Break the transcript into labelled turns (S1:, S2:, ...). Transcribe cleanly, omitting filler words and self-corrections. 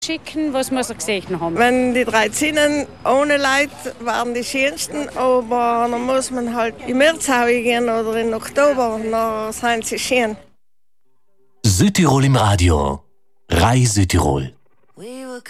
S1: schicken, was wir so gesehen haben.
S2: Wenn die 3 Zinnen ohne Leid waren die schönsten, aber dann muss man halt im März gehen oder im Oktober, dann sind sie schön.
S3: Südtirol im Radio. Rai Südtirol.